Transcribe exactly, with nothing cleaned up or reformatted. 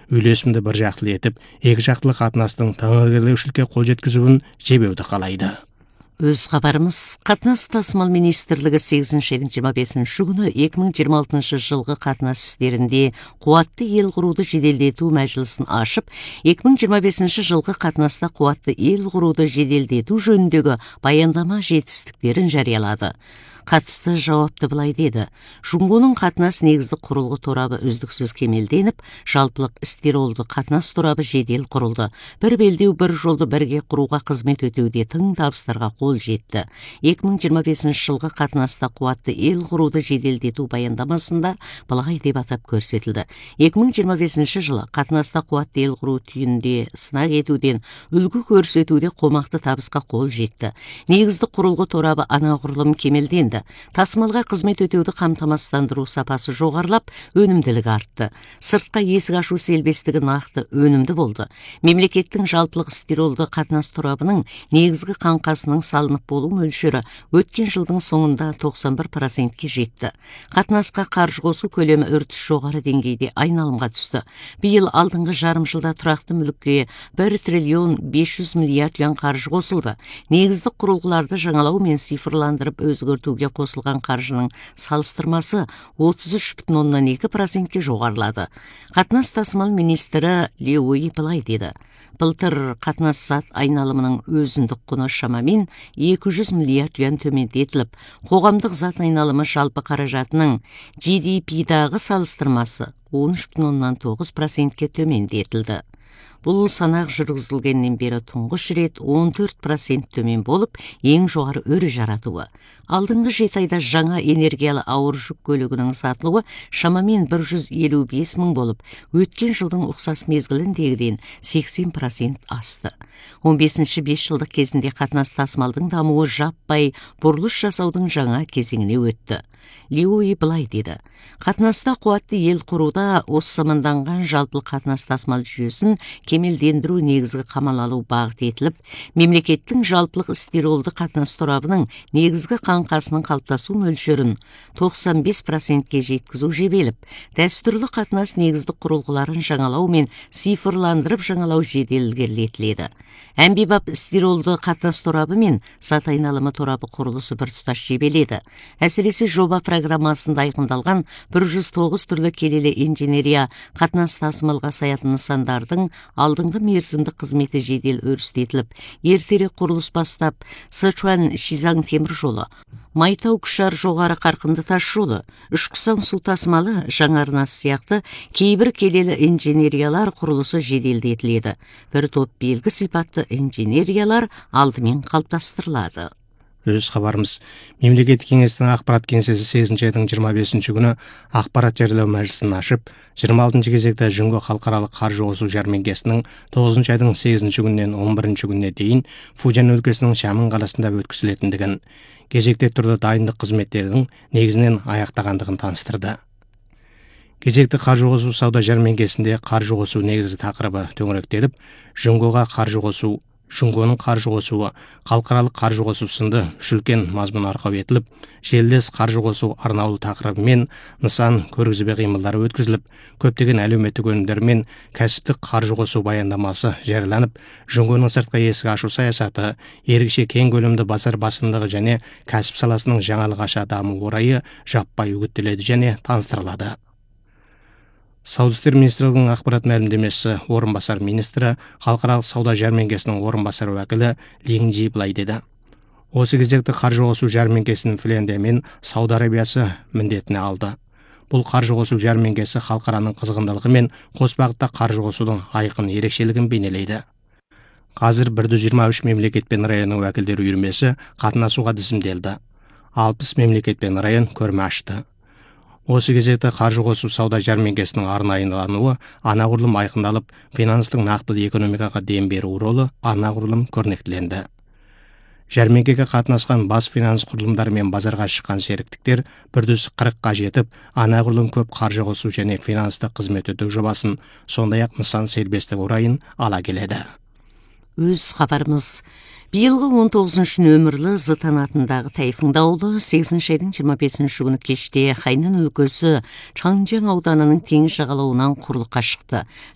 үйлесімді бір жақтылы етіп, екі жақтылы қатынастың таңырқарлаушылыққа қол жеткізуін жебеуді қалайды. Өз хабарымыз қатынас тасымал министрлігі сегізінші айдың жиырма бесінші күні екі мың жиырма алтыншы жылғы қатынас істерінде қуатты ел құруды жеделдету мәжілісін ашып, екі мың жиырма бесінші жылғы қатынаста қуатты ел құруды жеделдету жөніндегі баяндама жетістіктерін жариялады. Қатысты жауапты былай деді: Жұңғоның қатынас негізді құрылғы торабы үздіксіз кемелденіп, жалпылық істеролды қатынас торабы жедел құрылды. Бір белдеу бір жолды бірге құруға қызмет өтеуде тың табыстарға қол жетті. екі мың жиырма бесінші жылғы қатынаста қуатты ел құруды жеделдету баяндамасында былай деп атап көрсетілді: екі мың жиырма бесінші жылы қатынаста қуатты ел құру түйінде сынақ етуден, үлгі көрсетуде қомақты табысқа қол жетті. Негізді құрылғы торабы анағұрлым кемелденді. Тасымалға қызмет өтеуді қамтамасыздандыру сапасы жоғарылап, өнімділігі артты. Сыртқа есік ашу селбестігі нақты өнімді болды. Мемлекеттің жалпылық істеролды қатынас торабының негізгі қаңқасының салынып болу мөлшері өткен жылдың соңында тоқсан бір процентке жетті. Қатынасқа қаржы қосу көлемі үрдіс жоғары деңгейде айналымға түсті. Биыл алдыңғы жарым жылда тұрақты мүлікке бір триллион бес жүз миллиард юан қаржы қосылды. Негізді құрылғыларды жаңалау мен цифрландырып өзгертуге қосылған қаржының салыстырмасы отыз үш бүтін оннан екі процентке жоғарылады. Қатынас тасымал министрі Леуи былай деді: Былтыр қатынас зат айналымының өзіндік құны шамамен екі жүз миллиард юан төмендетіліп, қоғамдық зат айналымы жалпы қаражатының джи ди пи-дағы салыстырмасы он үш бүтін оннан тоғыз процентке төмендетілді. Бұл санақ жүргізілгеннен бері тұңғыш рет он төрт процент төмен болып, ең жоғары өрі жаратуы. Алдыңғы жеті айда жаңа энергиялы ауыр жүк көлігінің сатылуы шамамен бір жүз елу бес мың болып, өткен жылдың ұқсас мезгіліндегіден сексен процент асты. он бесінші бес жылдық кезінде қатынас тасымалдың дамуы жаппай бұрылыс жасаудың жаңа кезеңіне өтті. Леуи былай деді: Қатынаста қуатты ел құруда осы заманданған жалпы қатынас тасымал жүйесін кемелдендіру негізгі қамал алу бағыт етіліп, мемлекеттің жалпылық істеролды қатынас торабының негізгі қаңқасының қалыптасу мөлшерін тоқсан бес процентке жеткізу жебеліп, дәстүрлі қатынас негізді құрылғыларын жаңалау мен цифрландырып жаңалау жедел ілгерілетіледі. Әмбебап істеролды қатынас торабы мен зат айналымы торабы құрылысы біртұтас жебеледі. Әсіресе жоба программасында айқындалған бір жүз тоғыз түрлі келелі инженерия қатынас тасымалға саятын нысандардың алдыңғы мерзімді қызметі жедел өрістетіліп, ертерек құрылыс бастап, Сычуань-Шизаң темір жолы, Майтау күшар жоғары қарқынды тас жолы, Үшкүсан су тасымалы жаңарнасы сияқты кейбір келелі инженериялар құрылысы жеделдетіледі. Бір топ белгі сипатты инженериялар алдымен қалыптастырылады. Өз хабарымыз: Мемлекеттік кеңестің ақпарат кеңсесі сегізінші айдың жиырма бесінші күні ақпарат жариялау мәжілісін ашып, жиырма алтыншы кезекте Жұңго халықаралық қаржы қосу жәрмеңкесінің тоғызыншы айдың сегізінші күнінен он бірінші күніне дейін Фужан өлкесінің Шамын қаласында өткізілетіндігін, кезекте тұрды дайындық қызметтерінің негізінен аяқтағандығын таныстырды. Кезекті қаржы қосу сауда жәрмеңкесінде қаржы қосу негізгі тақырыбы төңіректеліп, Жұңгоға қаржы қосу, Жұңгоның қаржы қосуы, халықаралық қаржы қосу сынды үш үлкен мазмұн арқау етіліп, желілес қаржы қосу арнаулы тақырыбымен нысан көргізбе қимылдары өткізіліп, көптеген әлеуметтік өнімдер мен кәсіптік қаржы қосу баяндамасы жарияланып, Жұңгоның сыртқы есік ашу саясаты, ерекше кең көлемді базар басымдығы және кәсіп саласының жаңалық аша даму орайы жаппай үгіттеледі және таныстырылады. Сауда істер министрлігінің ақпарат мәлімдемесі орынбасар министрі, халықаралық сауда жәрмеңкесінің орынбасар уәкілі Линг Джи былай деді: Осы кезекті қаржы қосу жәрмеңкесінің Финляндия мен Сауд Арабиясы міндетіне алды. Бұл қаржы қосу жәрмеңкесі халықараның қызғындылығы мен қос бағытта қаржы қосудың айқын ерекшелігін бейнелейді. Қазір бір жүз жиырма үш мемлекет пен районның уәкілдері үйірмесі қатынасуға тізімделді. алпыс мемлекет пен район көрме ашты. Осы кезекті қаржы қосу сауда жәрмеңкесінің арнайылануы анағұрлым айқындалып, финанстың нақты экономикаға дем беру ролы анағұрлым көрнектіленді. Жәрмеңкеге қатынасқан бас финанс құрылымдары мен базарға шыққан серіктіктер бір жүз қырыққа жетіп, анағұрлым көп қаржы қосу және финанстық қызмет өтеу жобасын, сондай-ақ нысан сербестік орайын ала келеді. Өз хабарымыз: Биылғы он тоғызыншы нөмірлі Зытан атындағы тайфун дауылы сегізінші айдың жиырма бесінші күні кеште Хайнан өлкесі Чаңжаң ауданының теңіз жағалауынан құрлыққа шықты.